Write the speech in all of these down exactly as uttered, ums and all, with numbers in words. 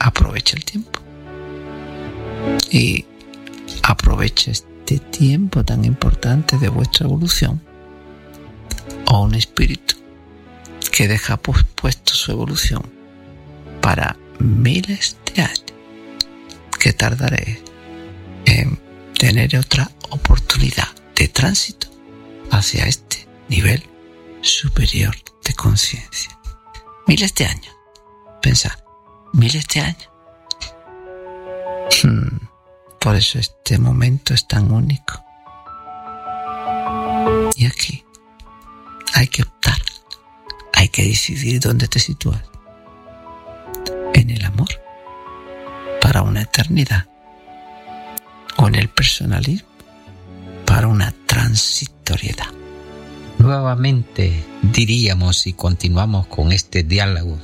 aproveche el tiempo. Y aproveche este tiempo tan importante de vuestra evolución. O un espíritu que deja pospuesto su evolución para miles de años que tardaré en tener otra oportunidad de tránsito hacia este nivel superior de conciencia. Miles de años. Pensad, miles de años. Hmm, por eso este momento es tan único. Y aquí hay que optar, hay que decidir dónde te sitúas. En el amor, para una eternidad, o en el personalismo, para una transitoriedad. Nuevamente diríamos, y continuamos con este diálogo,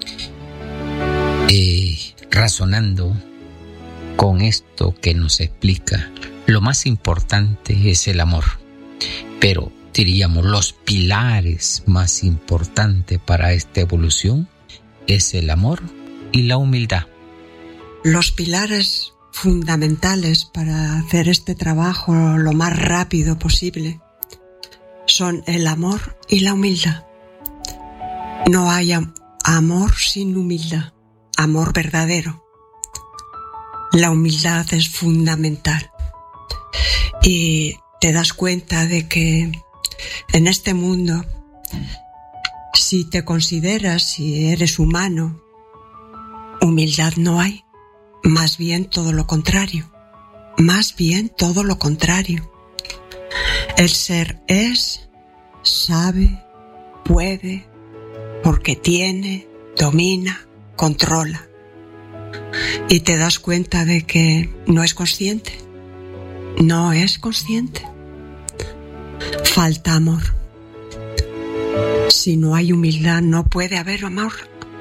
eh, razonando con esto que nos explica, lo más importante es el amor, pero diríamos los pilares más importantes para esta evolución es el amor y la humildad. Los pilares fundamentales para hacer este trabajo lo más rápido posible son el amor y la humildad. No hay am- amor sin humildad, amor verdadero. La humildad es fundamental. Y te das cuenta de que en este mundo, si te consideras, si eres humano, humildad no hay. Más bien todo lo contrario. Más bien todo lo contrario. El ser es, sabe, puede, porque tiene, domina, controla. Y te das cuenta de que no es consciente. No es consciente. Falta amor. Si no hay humildad, no puede haber amor.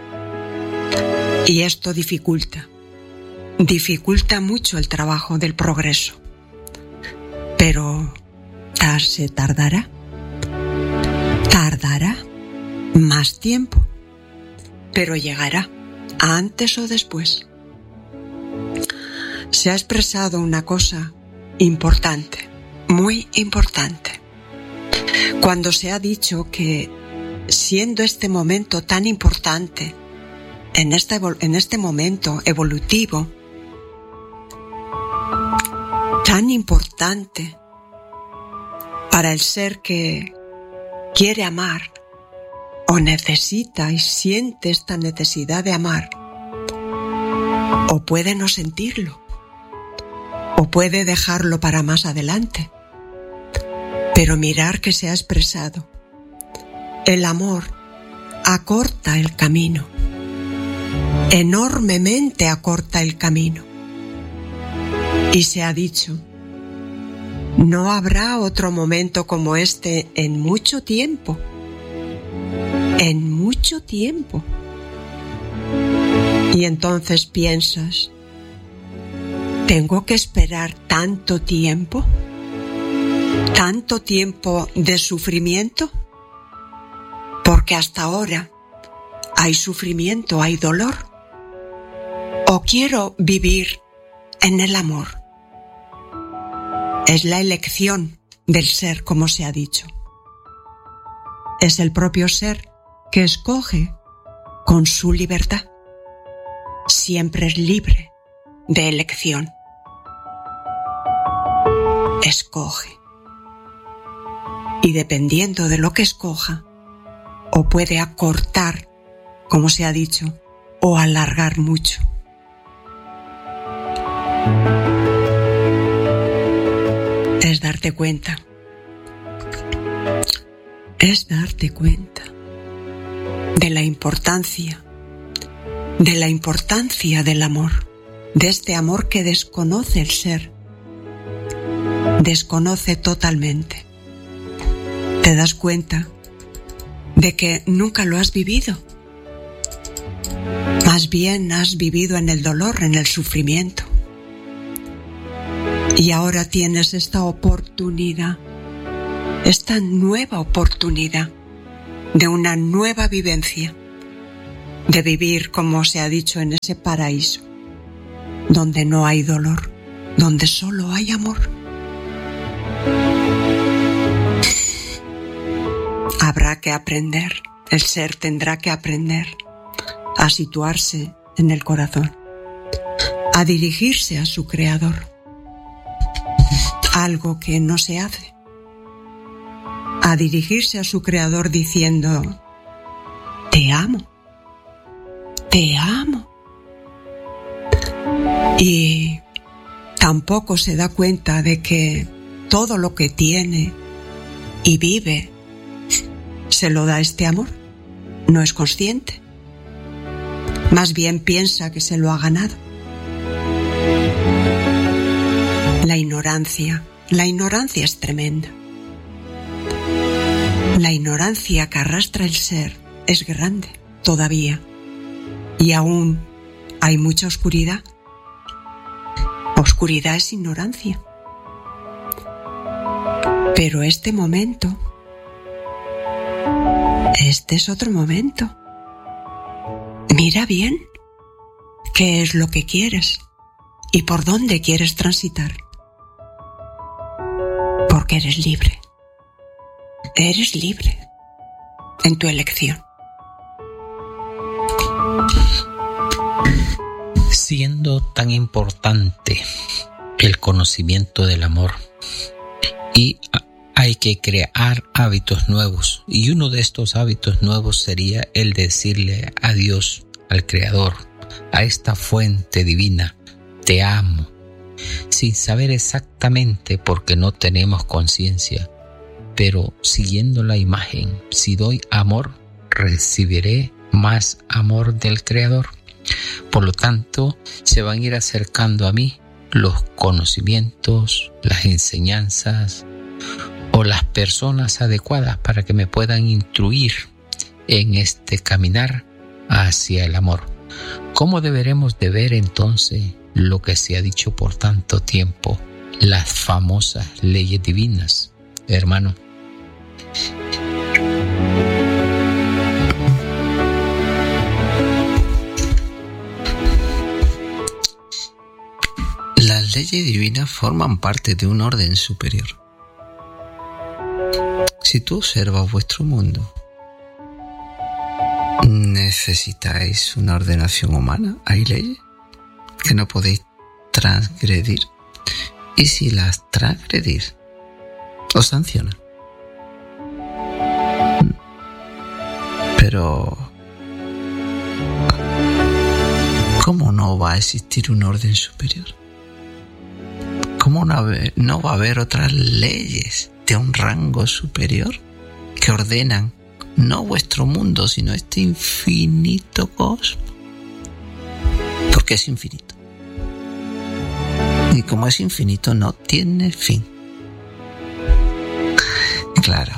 Y esto dificulta. Dificulta mucho el trabajo del progreso. Pero se tardará. Tardará más tiempo. Pero llegará, antes o después. Se ha expresado una cosa importante, muy importante. Cuando se ha dicho que, siendo este momento tan importante, en este, en este momento evolutivo, tan importante para el ser que quiere amar o necesita y siente esta necesidad de amar, o puede no sentirlo, o puede dejarlo para más adelante, pero mirar que se ha expresado. El amor acorta el camino, enormemente acorta el camino. Y se ha dicho, no habrá otro momento como este en mucho tiempo. En mucho tiempo. Y entonces piensas, ¿tengo que esperar tanto tiempo? ¿Tanto tiempo de sufrimiento? Porque hasta ahora hay sufrimiento, hay dolor. ¿O quiero vivir en el amor? Es la elección del ser, como se ha dicho. Es el propio ser que escoge con su libertad. Siempre es libre de elección. Escoge. Y dependiendo de lo que escoja, o puede acortar, como se ha dicho, o alargar mucho. Es darte cuenta. Es darte cuenta de la importancia, de la importancia del amor, de este amor que desconoce el ser, desconoce totalmente. Te das cuenta de que nunca lo has vivido. Más bien has vivido en el dolor, en el sufrimiento. Y ahora tienes esta oportunidad, esta nueva oportunidad de una nueva vivencia, de vivir, como se ha dicho, en ese paraíso, donde no hay dolor, donde solo hay amor. Habrá que aprender, el ser tendrá que aprender a situarse en el corazón, a dirigirse a su creador, algo que no se hace, a dirigirse a su creador diciendo: te amo, te amo. Y tampoco se da cuenta de que todo lo que tiene y vive se lo da este amor. No es consciente. Más bien piensa que se lo ha ganado. La ignorancia, la ignorancia es tremenda. La ignorancia que arrastra el ser es grande todavía. Y aún hay mucha oscuridad. Oscuridad es ignorancia. Pero este momento, este es otro momento. Mira bien qué es lo que quieres y por dónde quieres transitar. Porque eres libre. Eres libre en tu elección. Siendo tan importante el conocimiento del amor, y hay que crear hábitos nuevos, y uno de estos hábitos nuevos sería el decirle a Dios, al Creador, a esta fuente divina: te amo, sin saber exactamente, porque no tenemos conciencia, pero siguiendo la imagen: si doy amor, recibiré más amor del Creador. Por lo tanto, se van a ir acercando a mí los conocimientos, las enseñanzas o las personas adecuadas para que me puedan instruir en este caminar hacia el amor. ¿Cómo deberemos de ver entonces lo que se ha dicho por tanto tiempo, las famosas leyes divinas, hermano? Las leyes divinas forman parte de un orden superior. Si tú observas vuestro mundo, ¿necesitáis una ordenación humana? ¿Hay leyes que no podéis transgredir? Y si las transgredís, os sancionan. Pero ¿cómo no va a existir un orden superior? ¿Cómo no va a haber otras leyes de un rango superior que ordenan no vuestro mundo, sino este infinito cosmos? Porque es infinito. Y como es infinito, no tiene fin. Claro.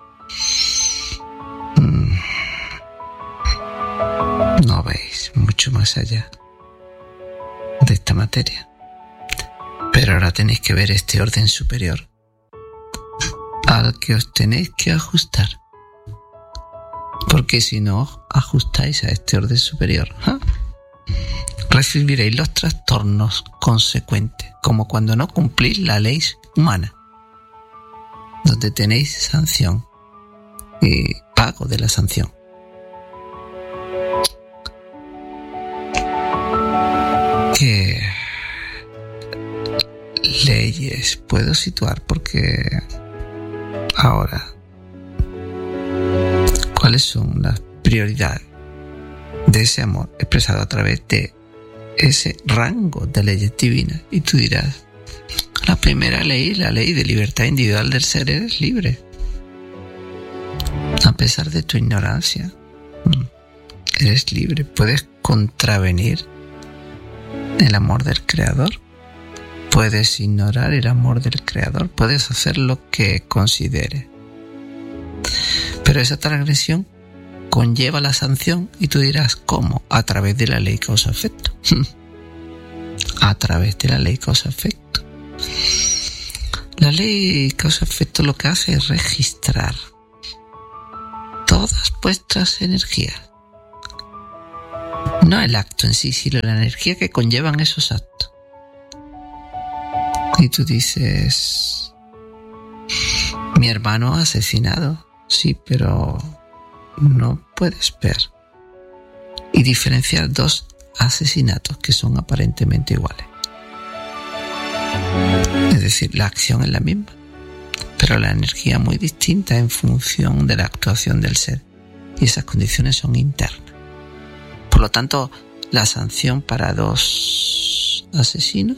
No veis mucho más allá de esta materia. Pero ahora tenéis que ver este orden superior al que os tenéis que ajustar. Porque si no os ajustáis a este orden superior, ¿eh? recibiréis los trastornos consecuentes, como cuando no cumplís la ley humana, donde tenéis sanción y pago de la sanción. ¿Qué leyes puedo situar? Porque ahora, ¿cuáles son las prioridades de ese amor expresado a través de ese rango de leyes divinas? Y tú dirás, la primera ley, la ley de libertad individual del ser, eres libre. A pesar de tu ignorancia, eres libre. Puedes contravenir el amor del Creador. Puedes ignorar el amor del Creador. Puedes hacer lo que consideres. Pero esa transgresión conlleva la sanción, y tú dirás, ¿cómo? A través de la ley causa-efecto. A través de la ley causa-efecto. La ley causa-efecto lo que hace es registrar todas vuestras energías No el acto en sí, sino la energía que conllevan esos actos. Y tú dices, mi hermano ha asesinado. Sí, pero no puedes ver y diferenciar dos asesinatos que son aparentemente iguales. Es decir, la acción es la misma, pero la energía muy distinta en función de la actuación del ser. Y esas condiciones son internas. Por lo tanto, la sanción para dos asesinos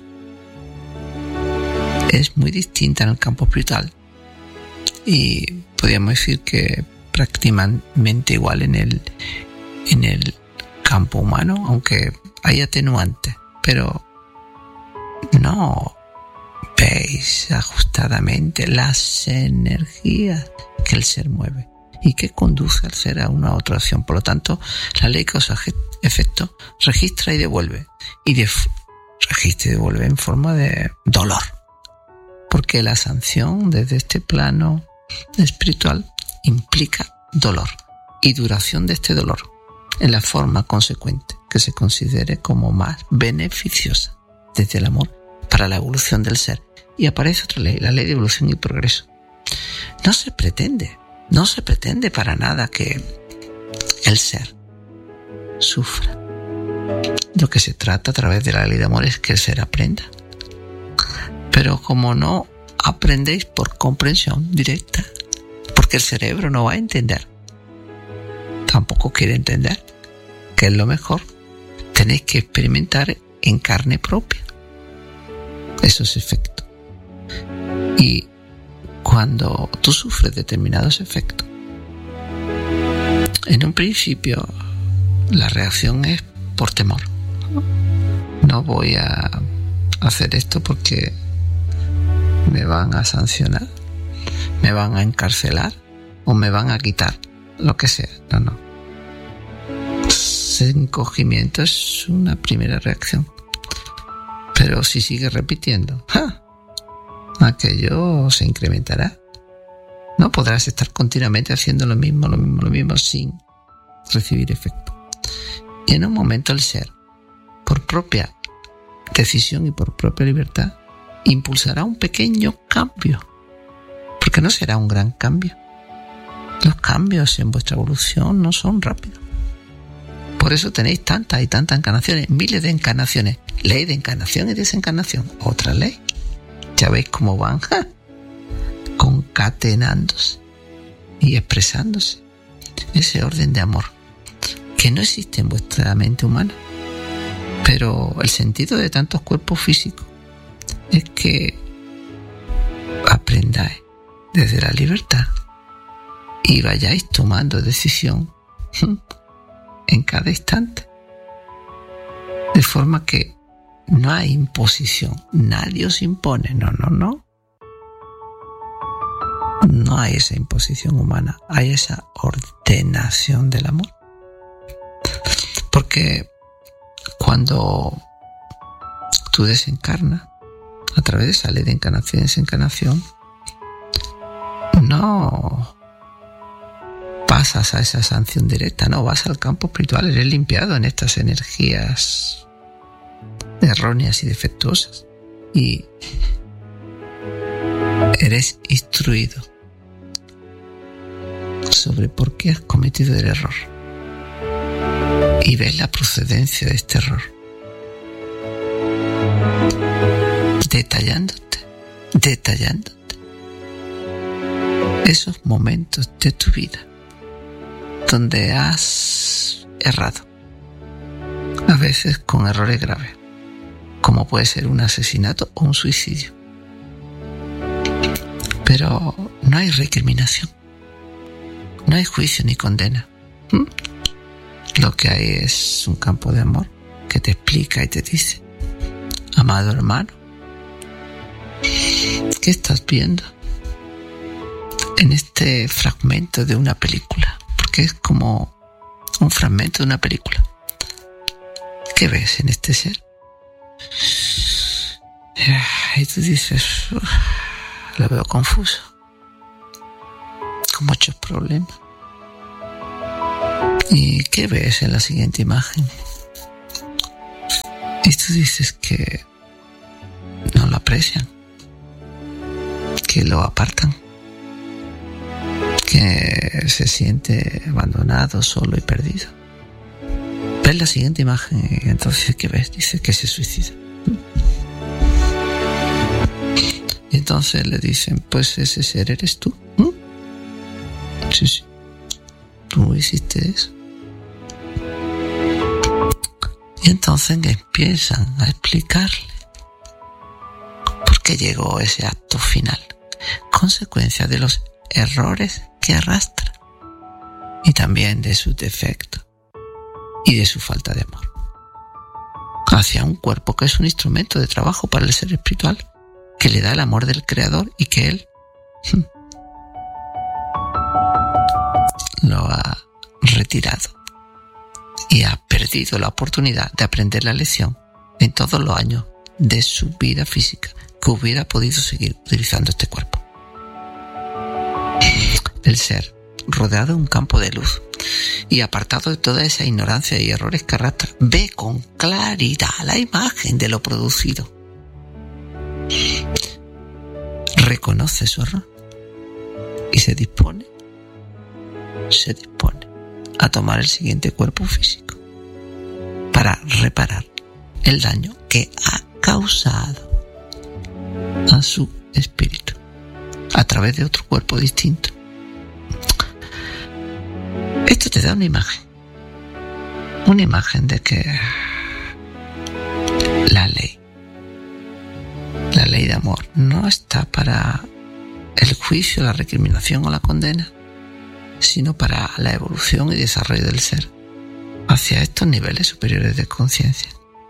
es muy distinta en el campo espiritual. Y podríamos decir que prácticamente igual en el, en el campo humano, aunque hay atenuantes, pero no veis ajustadamente las energías que el ser mueve y que conduce al ser a una u otra acción. Por lo tanto, la ley causa-efecto registra y devuelve, y de, registra y devuelve en forma de dolor, porque la sanción desde este plano espiritual implica dolor y duración de este dolor en la forma consecuente que se considere como más beneficiosa desde el amor para la evolución del ser. Y aparece otra ley, la ley de evolución y progreso. No se pretende, no se pretende para nada que el ser sufra. Lo que se trata a través de la ley de amor es que el ser aprenda. Pero como no aprendéis por comprensión directa, porque el cerebro no va a entender, tampoco quiere entender, que es lo mejor, tenéis que experimentar en carne propia esos efectos. Y cuando tú sufres determinados efectos, en un principio la reacción es por temor. No voy a hacer esto porque me van a sancionar, me van a encarcelar o me van a quitar, lo que sea. No, no. Ese encogimiento es una primera reacción. Pero si sigue repitiendo, ¡ja!, aquello se incrementará. No podrás estar continuamente haciendo lo mismo, lo mismo, lo mismo sin recibir efecto. Y en un momento el ser, por propia decisión y por propia libertad, impulsará un pequeño cambio, porque no será un gran cambio. Los cambios en vuestra evolución no son rápidos. Por eso tenéis tantas y tantas encarnaciones, miles de encarnaciones. Ley de encarnación y desencarnación. Otra ley. Ya veis cómo van ¡ja!, concatenándose y expresándose ese orden de amor que no existe en vuestra mente humana. Pero el sentido de tantos cuerpos físicos es que aprendáis desde la libertad y vayáis tomando decisión en cada instante, de forma que no hay imposición, nadie os impone, no, no, no. No hay esa imposición humana, hay esa ordenación del amor. Porque cuando tú desencarnas, a través de esa ley de encarnación y desencarnación, no pasas a esa sanción directa, no, vas al campo espiritual, eres limpiado en estas energías erróneas y defectuosas y eres instruido sobre por qué has cometido el error y ves la procedencia de este error, detallándote, detallándote esos momentos de tu vida donde has errado, a veces con errores graves, como puede ser un asesinato o un suicidio. Pero no hay recriminación, no hay juicio ni condena. ¿Mm? Lo que hay es un campo de amor que te explica y te dice: amado hermano, ¿qué estás viendo en este fragmento de una película? Porque es como un fragmento de una película. ¿Qué ves en este ser? Y tú dices: lo veo confuso, con muchos problemas. ¿Y qué ves en la siguiente imagen? Y tú dices que no lo aprecian, que lo apartan, que se siente abandonado, solo y perdido. Ves la siguiente imagen y entonces ¿qué ves? Dice que se suicida. Y entonces le dicen, pues ese ser eres tú. ¿Mm? Sí, sí. Tú hiciste eso. Y entonces empiezan a explicarle por qué llegó ese acto final. Consecuencia de los errores que arrastra. Y también de sus defectos. Y de su falta de amor. Hacia un cuerpo que es un instrumento de trabajo para el ser espiritual. Que le da el amor del Creador y que Él lo ha retirado y ha perdido la oportunidad de aprender la lección en todos los años de su vida física que hubiera podido seguir utilizando este cuerpo. El ser, rodeado de un campo de luz y apartado de toda esa ignorancia y errores que arrastra, ve con claridad la imagen de lo producido. Reconoce su error y se dispone, se dispone a tomar el siguiente cuerpo físico para reparar el daño que ha causado a su espíritu a través de otro cuerpo distinto. Esto te da una imagen, una imagen de que la ley La ley de amor no está para el juicio, la recriminación o la condena, sino para la evolución y desarrollo del ser hacia estos niveles superiores de conciencia.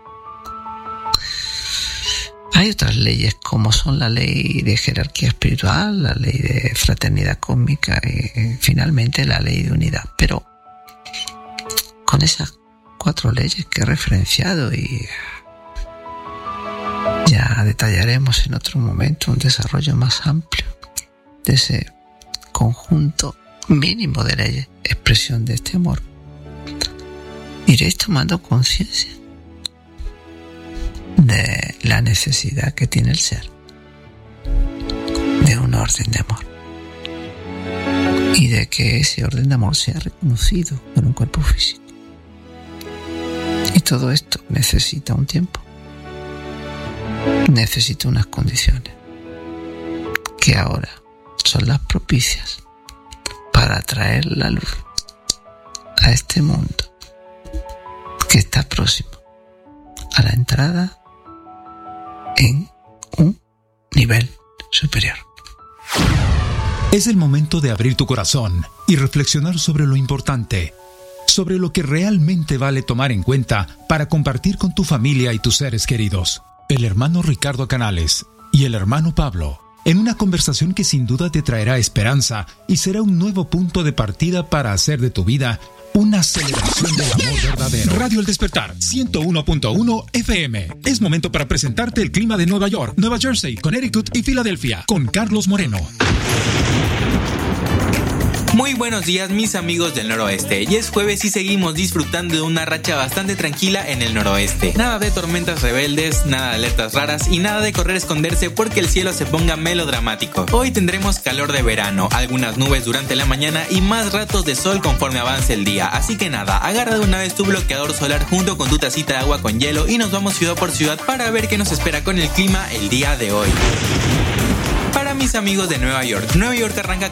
Hay otras leyes como son la ley de jerarquía espiritual, la ley de fraternidad cósmica y finalmente la ley de unidad. Pero con esas cuatro leyes que he referenciado y ya detallaremos en otro momento un desarrollo más amplio de ese conjunto mínimo de leyes, expresión de este amor. Iréis tomando conciencia de la necesidad que tiene el ser de un orden de amor y de que ese orden de amor sea reconocido por un cuerpo físico. Y todo esto necesita un tiempo. Necesita unas condiciones que ahora son las propicias para traer la luz a este mundo que está próximo a la entrada en un nivel superior. Es el momento de abrir tu corazón y reflexionar sobre lo importante, sobre lo que realmente vale tomar en cuenta para compartir con tu familia y tus seres queridos. El hermano Ricardo Canales y el hermano Pablo, en una conversación que sin duda te traerá esperanza y será un nuevo punto de partida para hacer de tu vida una celebración del amor verdadero. Radio El Despertar, ciento uno punto uno F M. Es momento para presentarte el clima de Nueva York, Nueva Jersey, Connecticut y Filadelfia, con Carlos Moreno. Muy buenos días, mis amigos del noroeste. Y es jueves y seguimos disfrutando de una racha bastante tranquila en el noroeste. Nada de tormentas rebeldes, nada de alertas raras y nada de correr a esconderse porque el cielo se ponga melodramático. Hoy tendremos calor de verano, algunas nubes durante la mañana y más ratos de sol conforme avance el día. Así que nada, agarra de una vez tu bloqueador solar junto con tu tacita de agua con hielo y nos vamos ciudad por ciudad para ver qué nos espera con el clima el día de hoy. Para mis amigos de Nueva York, Nueva York arranca